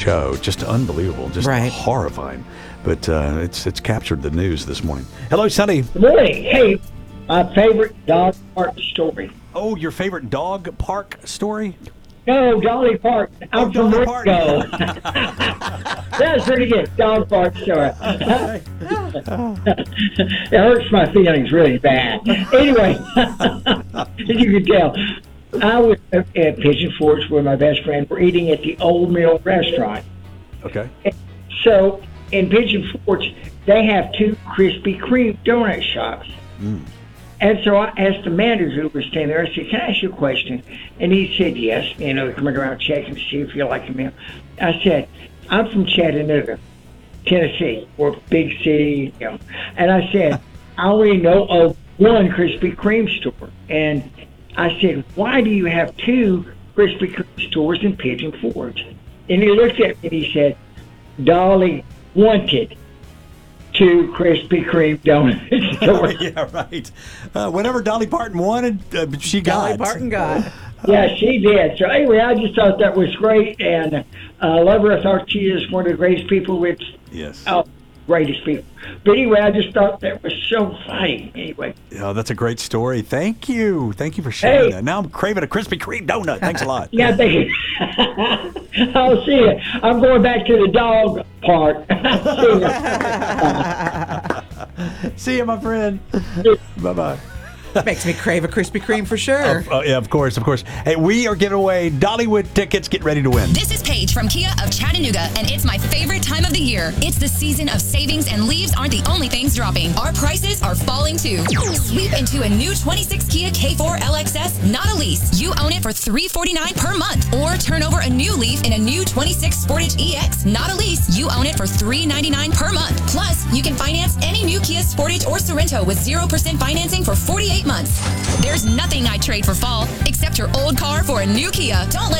show. Just unbelievable. Just horrifying. But it's captured the news this morning. Hello, Sonny. Good morning. Hey, my favorite dog park story. Oh, your favorite dog park story? No, Dolly Parton. I'm from Dolly Rico. That's pretty good. Dog park story. It hurts my feelings really bad. Anyway, as you can tell, I was at Pigeon Forge with my best friend. We're eating at the Old Mill restaurant. Okay. So in Pigeon Forge, they have 2 Krispy Kreme donut shops. And so I asked the manager who was standing there, I said, can I ask you a question? And he said, yes. Coming around checking to see if you like a meal. I said, I'm from Chattanooga, Tennessee. We're a big city, And I said, I only know of 1 Krispy Kreme store. And I said, why do you have 2 Krispy Kreme stores in Pigeon Forge? And he looked at me and he said, Dolly wanted 2 Krispy Kreme donut stores. Yeah, right. Whatever Dolly Parton wanted, she got. Dolly Parton got. Yeah, she did. So anyway, I just thought that was great, and I love her. I thought she is one of the greatest people. Greatest people. But anyway, I just thought that was so funny. Anyway. Yeah, that's a great story. Thank you. Thank you for sharing that. Now I'm craving a Krispy Kreme donut. Thanks a lot. Yeah, thank you. I'll see you. I'm going back to the dog part. See you. See you, my friend. Bye-bye. Makes me crave a Krispy Kreme for sure. Yeah, of course. Hey, we are giving away Dollywood tickets. Get ready to win. This is Paige from Kia of Chattanooga, and it's my favorite time of the year. It's the season of savings, and leaves aren't the only things dropping. Our prices are falling too. Sweep into a new 26 Kia K4 LXS, not a lease. You own it for $349 per month. Or turn over a new leaf in a new 26 Sportage EX, not a lease. You own it for $399 per month. Plus, you can finance any new Kia Sportage or Sorrento with 0% financing for 48 months. There's nothing I'd trade for fall, except your old car for a new Kia. Don't let